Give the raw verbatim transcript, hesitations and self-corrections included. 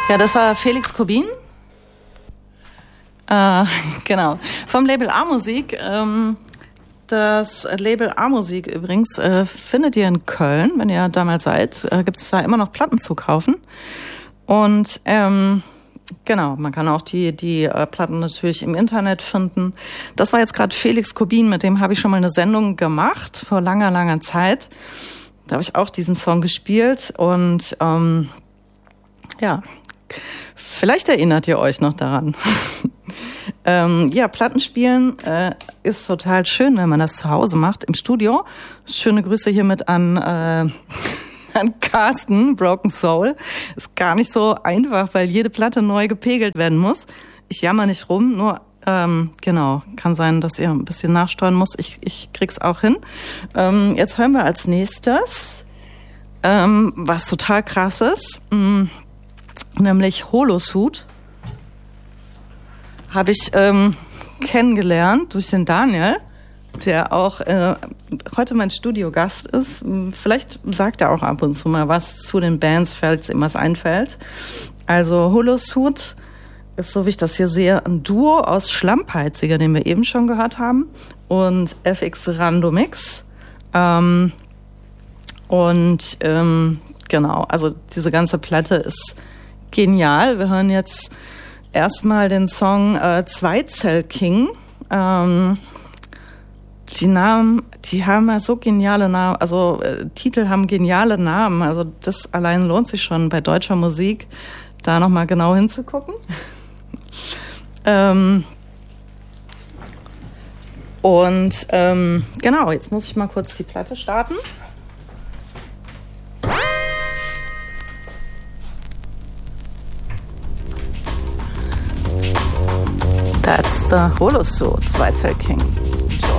Ja, das war Felix Kobin. Äh, genau. Vom Label A-Musik. Ähm, das Label A-Musik übrigens äh, findet ihr in Köln. Wenn ihr da mal seid, äh, gibt es da immer noch Platten zu kaufen. Und ähm, genau, man kann auch die die äh, Platten natürlich im Internet finden. Das war jetzt gerade Felix Kobin, mit dem habe ich schon mal eine Sendung gemacht vor langer, langer Zeit. Da habe ich auch diesen Song gespielt und ähm, ja, vielleicht erinnert ihr euch noch daran. ähm, ja, Plattenspielen äh, ist total schön, wenn man das zu Hause macht, im Studio. Schöne Grüße hiermit an, äh, an Carsten, Broken Soul. Ist gar nicht so einfach, weil jede Platte neu gepegelt werden muss. Ich jammer nicht rum, nur ähm, genau, kann sein, dass ihr ein bisschen nachsteuern müsst. Ich, ich krieg's auch hin. Ähm, jetzt hören wir als nächstes, ähm, was total krass ist, mh, nämlich Holosuit. Habe ich ähm, kennengelernt durch den Daniel, der auch äh, heute mein Studiogast ist. Vielleicht sagt er auch ab und zu mal was zu den Bands, falls ihm was einfällt. Also Holosuit ist, so wie ich das hier sehe, ein Duo aus Schlammpeiziger, den wir eben schon gehört haben, und F X Randomix. Ähm, und ähm, genau, also diese ganze Platte ist genial. Wir hören jetzt erstmal den Song äh, Zweizell King. Ähm, die Namen, die haben ja so geniale Namen, also äh, Titel haben geniale Namen. Also das allein lohnt sich schon bei deutscher Musik, da nochmal genau hinzugucken. ähm, und ähm, genau, jetzt muss ich mal kurz die Platte starten. That's the Holosuit, Zweizell King.